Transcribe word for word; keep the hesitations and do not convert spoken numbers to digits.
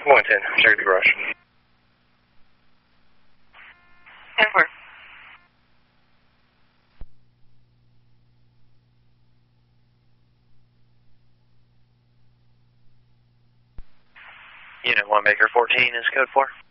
one ten, check the garage. ten four. Unit one Baker fourteen is code four.